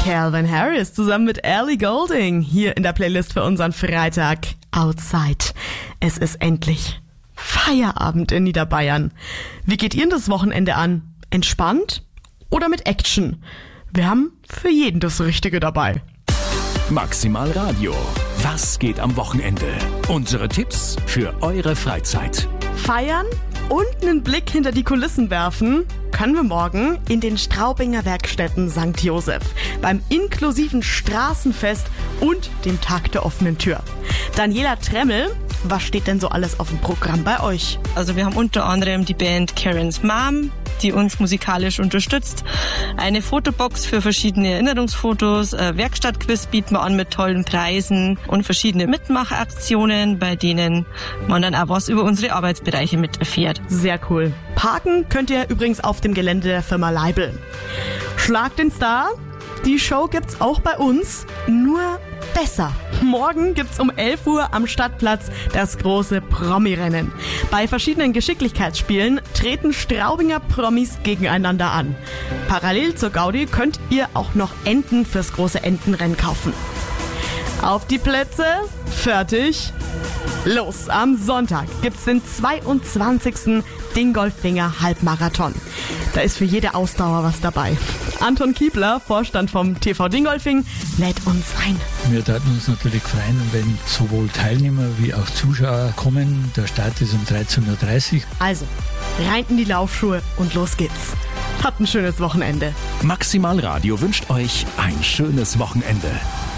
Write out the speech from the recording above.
Calvin Harris zusammen mit Ellie Goulding hier in der Playlist für unseren Freitag. Outside. Es ist endlich Feierabend in Niederbayern. Wie geht ihr das Wochenende an? Entspannt oder mit Action? Wir haben für jeden das Richtige dabei. Maximal Radio. Was geht am Wochenende? Unsere Tipps für eure Freizeit. Feiern und einen Blick hinter die Kulissen werfen können wir morgen in den Straubinger Werkstätten St. Joseph beim inklusiven Straßenfest und dem Tag der offenen Tür. Daniela Tremmel, was steht denn so alles auf dem Programm bei euch? Also wir haben unter anderem die Band Karen's Mom, die uns musikalisch unterstützt. Eine Fotobox für verschiedene Erinnerungsfotos, Werkstattquiz bieten wir an mit tollen Preisen und verschiedene Mitmachaktionen, bei denen man dann auch was über unsere Arbeitsbereiche mit erfährt. Sehr cool. Parken könnt ihr übrigens auf dem Gelände der Firma Leibl. Schlag den Star. Die Show gibt's auch bei uns, nur besser. Morgen gibt's um 11 Uhr am Stadtplatz das große Promi-Rennen. Bei verschiedenen Geschicklichkeitsspielen treten Straubinger Promis gegeneinander an. Parallel zur Gaudi könnt ihr auch noch Enten fürs große Entenrennen kaufen. Auf die Plätze, fertig, los! Am Sonntag gibt's den 22. Dingolfinger Halbmarathon. Da ist für jede Ausdauer was dabei. Anton Kiebler, Vorstand vom TV Dingolfing, lädt uns ein. Wir würden uns natürlich freuen, wenn sowohl Teilnehmer wie auch Zuschauer kommen. Der Start ist um 13.30 Uhr. Also, rein in die Laufschuhe und los geht's. Habt ein schönes Wochenende. Maximal Radio wünscht euch ein schönes Wochenende.